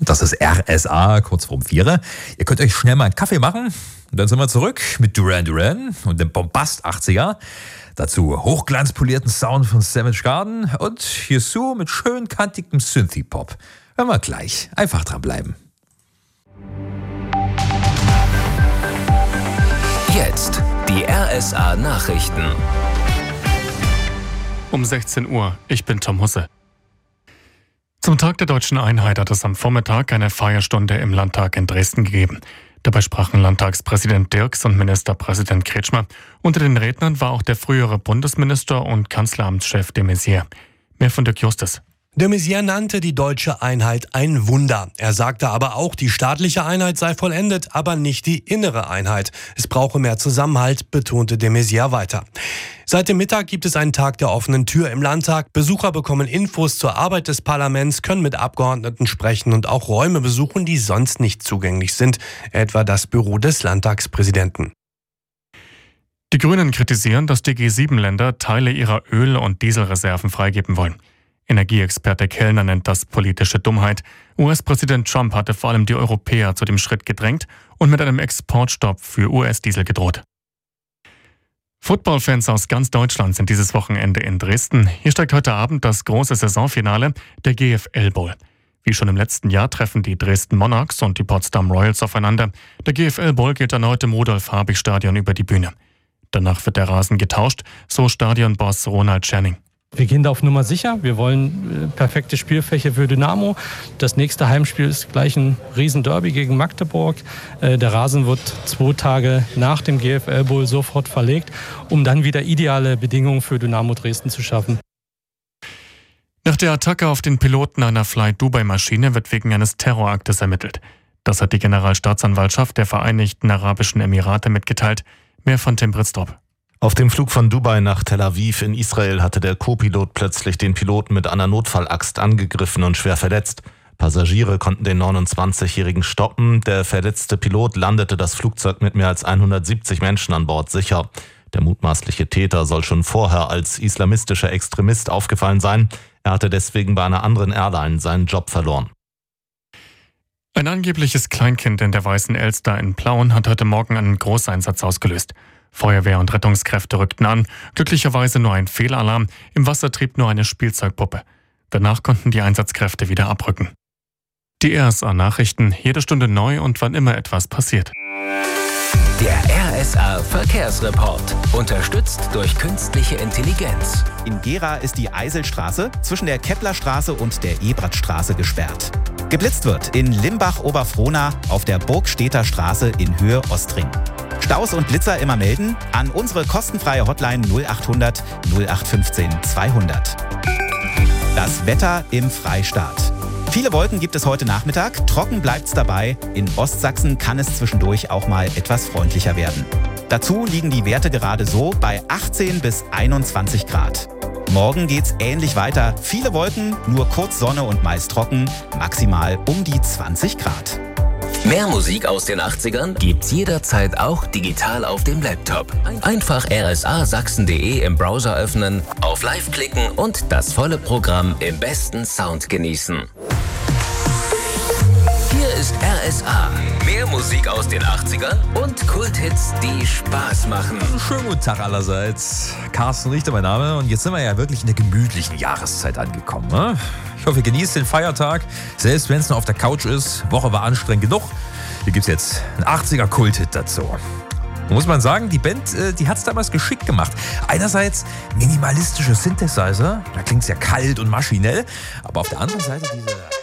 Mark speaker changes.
Speaker 1: Das ist RSA, kurz vorm 4. Ihr könnt euch schnell mal einen Kaffee machen. Und dann sind wir zurück mit Duran Duran und dem Bombast 80er. Dazu hochglanzpolierten Sound von Savage Garden und Yesu mit schön kantigem Synthie-Pop. Hören wir gleich. Einfach dranbleiben.
Speaker 2: Jetzt die RSA Nachrichten.
Speaker 3: Um 16 Uhr. Ich bin Tom Husse. Zum Tag der Deutschen Einheit hat es am Vormittag eine Feierstunde im Landtag in Dresden gegeben. Dabei sprachen Landtagspräsident Dirks und Ministerpräsident Kretschmer. Unter den Rednern war auch der frühere Bundesminister und Kanzleramtschef de Maizière. Mehr von Dirk Justus.
Speaker 4: De Maizière nannte die deutsche Einheit ein Wunder. Er sagte aber auch, die staatliche Einheit sei vollendet, aber nicht die innere Einheit. Es brauche mehr Zusammenhalt, betonte de Maizière weiter. Seit dem Mittag gibt es einen Tag der offenen Tür im Landtag. Besucher bekommen Infos zur Arbeit des Parlaments, können mit Abgeordneten sprechen und auch Räume besuchen, die sonst nicht zugänglich sind, etwa das Büro des Landtagspräsidenten.
Speaker 3: Die Grünen kritisieren, dass die G7-Länder Teile ihrer Öl- und Dieselreserven freigeben wollen. Energieexperte Kellner nennt das politische Dummheit. US-Präsident Trump hatte vor allem die Europäer zu dem Schritt gedrängt und mit einem Exportstopp für US-Diesel gedroht. Footballfans aus ganz Deutschland sind dieses Wochenende in Dresden. Hier steigt heute Abend das große Saisonfinale, der GFL Bowl. Wie schon im letzten Jahr treffen die Dresden Monarchs und die Potsdam Royals aufeinander. Der GFL Bowl geht erneut im Rudolf-Habich-Stadion über die Bühne. Danach wird der Rasen getauscht, so Stadionboss Ronald Scherning.
Speaker 5: Wir gehen da auf Nummer sicher. Wir wollen perfekte Spielfläche für Dynamo. Das nächste Heimspiel ist gleich ein Riesenderby gegen Magdeburg. Der Rasen wird 2 Tage nach dem GFL Bowl sofort verlegt, um dann wieder ideale Bedingungen für Dynamo Dresden zu schaffen.
Speaker 3: Nach der Attacke auf den Piloten einer Fly-Dubai-Maschine wird wegen eines Terroraktes ermittelt. Das hat die Generalstaatsanwaltschaft der Vereinigten Arabischen Emirate mitgeteilt. Mehr von Tim Britztrup.
Speaker 6: Auf dem Flug von Dubai nach Tel Aviv in Israel hatte der Co-Pilot plötzlich den Piloten mit einer Notfallaxt angegriffen und schwer verletzt. Passagiere konnten den 29-Jährigen stoppen. Der verletzte Pilot landete das Flugzeug mit mehr als 170 Menschen an Bord sicher. Der mutmaßliche Täter soll schon vorher als islamistischer Extremist aufgefallen sein. Er hatte deswegen bei einer anderen Airline seinen Job verloren.
Speaker 3: Ein angebliches Kleinkind in der Weißen Elster in Plauen hat heute Morgen einen Großeinsatz ausgelöst. Feuerwehr und Rettungskräfte rückten an, glücklicherweise nur ein Fehlalarm, im Wasser trieb nur eine Spielzeugpuppe. Danach konnten die Einsatzkräfte wieder abrücken. Die RSA-Nachrichten, jede Stunde neu und wann immer etwas passiert.
Speaker 2: Der RSA-Verkehrsreport, unterstützt durch künstliche Intelligenz.
Speaker 7: In Gera ist die Eiselstraße zwischen der Keplerstraße und der Ebrathstraße gesperrt. Geblitzt wird in Limbach-Oberfrohna auf der Burgstädter Straße in Höhe Ostring. Staus und Blitzer immer melden an unsere kostenfreie Hotline 0800 0815 200. Das Wetter im Freistaat. Viele Wolken gibt es heute Nachmittag, trocken bleibt's dabei. In Ostsachsen kann es zwischendurch auch mal etwas freundlicher werden. Dazu liegen die Werte gerade so bei 18 bis 21 Grad. Morgen geht's ähnlich weiter. Viele Wolken, nur kurz Sonne und meist trocken, maximal um die 20 Grad.
Speaker 2: Mehr Musik aus den 80ern gibt's jederzeit auch digital auf dem Laptop. Einfach rsasachsen.de im Browser öffnen, auf Live klicken und das volle Programm im besten Sound genießen. Hier ist RSA. Mehr Musik aus den 80ern und Kulthits, die Spaß machen.
Speaker 1: Schönen guten Tag allerseits. Carsten Richter mein Name und jetzt sind wir ja wirklich in der gemütlichen Jahreszeit angekommen. Ne? Ich hoffe, ihr genießt den Feiertag, selbst wenn es nur auf der Couch ist. Woche war anstrengend genug. Hier gibt es jetzt einen 80er-Kult-Hit dazu. Muss man sagen, die Band, die hat es damals geschickt gemacht. Einerseits minimalistische Synthesizer, da klingt es ja kalt und maschinell, aber auf der anderen Seite diese